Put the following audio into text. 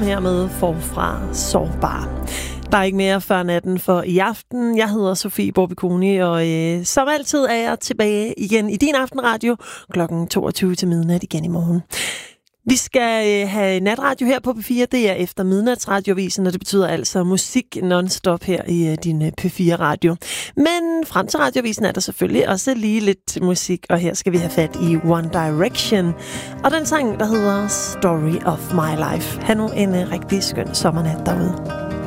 her med Forfra Sårbar. Der er ikke mere før natten for i aften. Jeg hedder Sofie Borbiconi, og som altid er jeg tilbage igen i din aftenradio klokken 22 til midnat igen i morgen. Vi skal have natradio her på P4. Det er efter midnatsradiovisen, og det betyder altså musik non-stop her i din P4-radio. Men frem til radiovisen er der selvfølgelig også lige lidt musik, og her skal vi have fat i One Direction. Og den sang, der hedder Story of My Life. Ha' nu en rigtig skøn sommernat derude.